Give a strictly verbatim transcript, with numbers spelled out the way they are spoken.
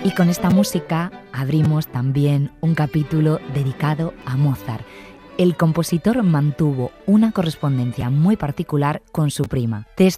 Y con esta música abrimos también un capítulo dedicado a Mozart. El compositor mantuvo una correspondencia muy particular con su prima. De